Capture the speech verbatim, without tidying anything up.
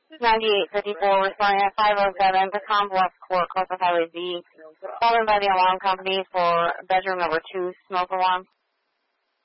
ninety-eight fifty-four, responding at five oh seven, Pecan Bluff Court, Coastal Highway Z, followed by the alarm company for bedroom number two, smoke alarm.